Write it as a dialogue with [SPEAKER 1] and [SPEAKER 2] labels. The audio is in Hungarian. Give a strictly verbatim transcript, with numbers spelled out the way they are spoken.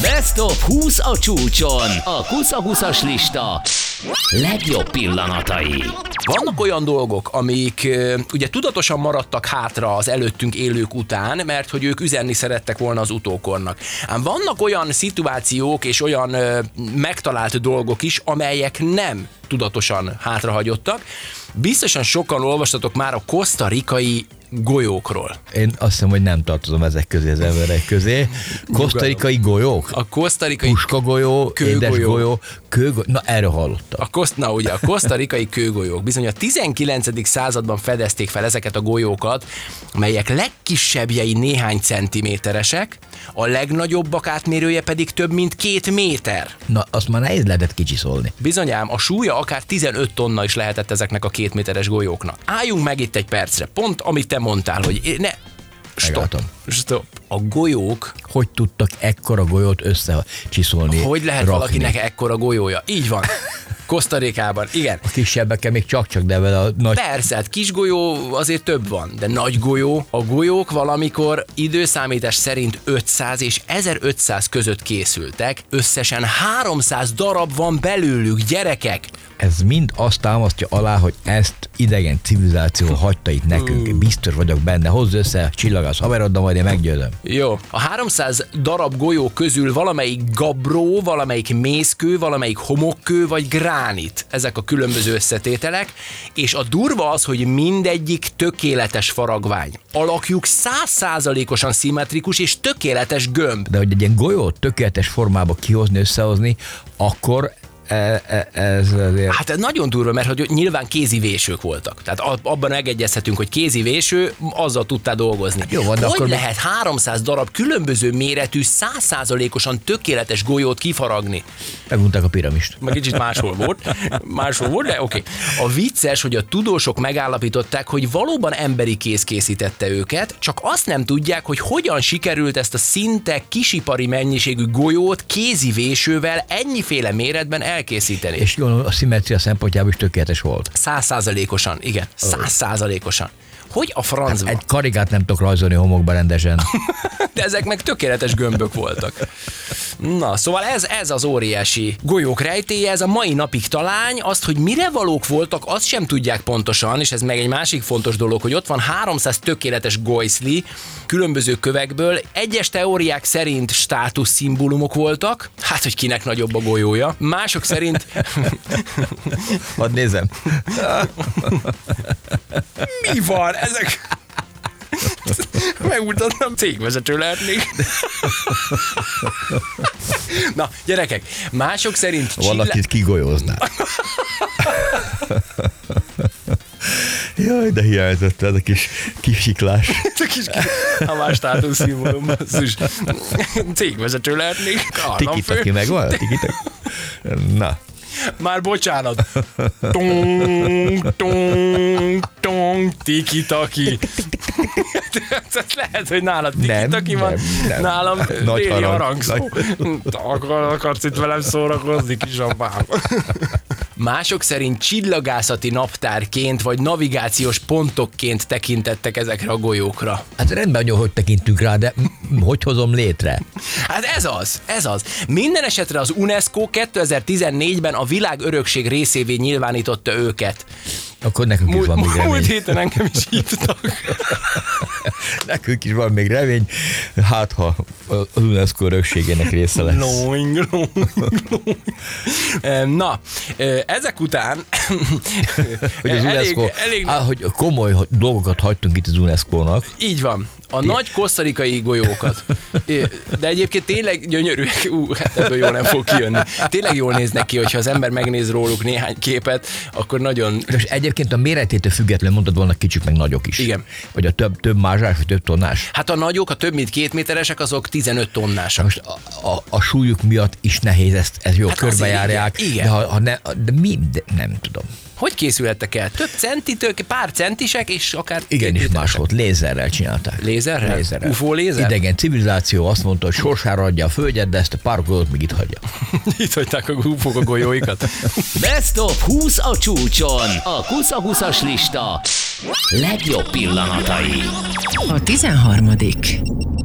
[SPEAKER 1] Best of húsz a csúcson. A Kusza húszas lista legjobb pillanatai.
[SPEAKER 2] Vannak olyan dolgok, amik ugye tudatosan maradtak hátra az előttünk élők után, mert hogy ők üzenni szerettek volna az utókornak. Ám vannak olyan szituációk és olyan ö, megtalált dolgok is, amelyek nem tudatosan hátrahagyottak. Biztosan sokan olvastatok már a kosztarikai golyókról.
[SPEAKER 3] Én azt hiszem, hogy nem tartozom ezek közé, az emberek közé. Kosztarikai golyók?
[SPEAKER 2] A kosztarikai
[SPEAKER 3] puskagolyó, édesgolyó, kőgolyó. Na, erről hallottam.
[SPEAKER 2] A koszt, na ugye, a kosztarikai kőgolyók. Bizony a tizenkilencedik században fedezték fel ezeket a golyókat, melyek legkisebbjei néhány centiméteresek, a legnagyobbak átmérője pedig több mint két méter.
[SPEAKER 3] Na, azt már nehéz lehetett kicsiszolni.
[SPEAKER 2] Bizonyám, a súlya akár tizenöt tonna is lehetett ezeknek a két méteres golyóknak. Álljunk meg itt egy percre, pont amit te mondtál, hogy ne... Stop, stop. A golyók...
[SPEAKER 3] Hogy tudtak ekkora golyót összecsiszolni?
[SPEAKER 2] Hogy lehet
[SPEAKER 3] rakni?
[SPEAKER 2] Valakinek ekkora golyója? Így van. Kosztarikában, igen.
[SPEAKER 3] A kisebbekkel még csak-csak, de vele a nagy...
[SPEAKER 2] Persze, hát kis golyó azért több van, de nagy golyó. A golyók valamikor időszámítás szerint ötszáz és ezerötszáz között készültek, összesen háromszáz darab van belőlük, gyerekek!
[SPEAKER 3] Ez mind azt támasztja alá, hogy ezt idegen civilizáció hagyta itt nekünk. Biztos vagyok benne. Hozz össze, csillagász haveroddal, majd én meggyőzöm.
[SPEAKER 2] Jó. A háromszáz darab golyó közül valamelyik gabró, valamelyik mészkő, valamelyik homokkő vagy gránit. Ezek a különböző összetételek, és a durva az, hogy mindegyik tökéletes faragvány. Alakjuk száz százalékosan szimmetrikus és tökéletes gömb.
[SPEAKER 3] De hogy egy ilyen golyót tökéletes formába kihozni, összehozni, akkor E, e, ez azért...
[SPEAKER 2] Hát ez nagyon durva, mert hogy nyilván kézi vésők voltak. Tehát abban megegyezhetünk, hogy kézi véső, azzal tudtál dolgozni.
[SPEAKER 3] Jó, van,
[SPEAKER 2] hogy
[SPEAKER 3] akkor
[SPEAKER 2] lehet háromszáz darab különböző méretű, száz százalékosan tökéletes golyót kifaragni?
[SPEAKER 3] Megmondták a piramist.
[SPEAKER 2] Meg kicsit máshol volt, máshol volt, de oké. Okay. A vicces, hogy a tudósok megállapították, hogy valóban emberi kéz készítette őket, csak azt nem tudják, hogy hogyan sikerült ezt a szinte kisipari mennyiségű golyót kézi vésővel ennyiféle méretben elkészíteni.
[SPEAKER 3] És jól, a szimmetria szempontjából is tökéletes volt.
[SPEAKER 2] Száz százalékosan, igen. Száz százalékosan. Hogy a francba?
[SPEAKER 3] Hát egy karikát nem tudok rajzolni homokba rendesen.
[SPEAKER 2] De ezek meg tökéletes gömbök voltak. Na, szóval ez, ez az óriási golyók rejtélye, ez a mai napig talány. Azt, hogy mire valók voltak, azt sem tudják pontosan, és ez meg egy másik fontos dolog, hogy ott van háromszáz tökéletes golyszli különböző kövekből. Egyes teóriák szerint státuszszimbólumok voltak, hát, hogy kinek nagyobb a golyója. Mások szerint...
[SPEAKER 3] Hadd nézem.
[SPEAKER 2] Mi van? Ezek... Megmutatnám, cégvezető lehetnék. Na, gyerekek, mások szerint...
[SPEAKER 3] Valakit csilla... kigolyóznál. Jaj, de hiányzott ez a kis kisiklás.
[SPEAKER 2] Ez a kis a más státuszszimbólum, basszus. Cégvezető lehetnék.
[SPEAKER 3] Tiki-taki megvan? Tiki-taki? Na.
[SPEAKER 2] Már bocsánat. Tong, tong, tong, tiki-taki. Lehet, hogy nálad tiki-taki van,
[SPEAKER 3] nem, nem.
[SPEAKER 2] nálam
[SPEAKER 3] nagy
[SPEAKER 2] déli
[SPEAKER 3] harang.
[SPEAKER 2] harangszó. Akarsz itt velem szórakozni, kisapám? Mások szerint csillagászati naptárként vagy navigációs pontokként tekintettek ezekre a golyókra.
[SPEAKER 3] Hát rendben, hogy tekintünk rá, de hogy hozom létre?
[SPEAKER 2] Hát ez az, ez az. Minden esetre az UNESCO kétezer-tizennégyben a világ örökség részévé nyilvánította őket.
[SPEAKER 3] Akkor nekünk is
[SPEAKER 2] múlt,
[SPEAKER 3] van még remény.
[SPEAKER 2] Múlt héten engem is hívtak.
[SPEAKER 3] Nekünk is van még remény, hát ha az UNESCO örökségének része lesz.
[SPEAKER 2] Loing, loing, loing. Na, ezek után...
[SPEAKER 3] hogy az UNESCO,
[SPEAKER 2] elég, elég...
[SPEAKER 3] Á, hogy komoly dolgokat hagytunk itt az UNESCO-nak.
[SPEAKER 2] Így van. A Ti... nagy kosztarikai golyókat. De egyébként tényleg gyönyörűek. Ú, hát ebből jól nem fog kijönni. Tényleg jól néznek ki, hogyha az ember megnéz róluk néhány képet, akkor nagyon...
[SPEAKER 3] És egyébként a méretétől függetlenül mondtad volna kicsik meg nagyok is.
[SPEAKER 2] Igen.
[SPEAKER 3] Vagy a több, több mázsás, vagy több tonnás.
[SPEAKER 2] Hát a nagyok, a több mint két méteresek, azok tizenöt tonnásak.
[SPEAKER 3] Most a, a, a súlyuk miatt is nehéz ezt, ezt jó
[SPEAKER 2] hát
[SPEAKER 3] körbejárják.
[SPEAKER 2] Igen. igen.
[SPEAKER 3] De, ha, ha ne, de mi? De nem tudom.
[SPEAKER 2] Hogy készülhettek el? Több centitől, pár centisek, és akár...
[SPEAKER 3] Igenis más volt. Lézerrel csinálták.
[SPEAKER 2] Lézerrel?
[SPEAKER 3] Lézerrel.
[SPEAKER 2] u f o lézer?
[SPEAKER 3] Idegen civilizáció azt mondta, hogy sorsára adja a földet, de ezt a pár golyót még itt hagyja.
[SPEAKER 2] Itt hagyták a u f o-k a golyóikat.
[SPEAKER 1] Best of húsz a csúcson. A Kusza húszas lista legjobb pillanatai.
[SPEAKER 4] A tizenharmadik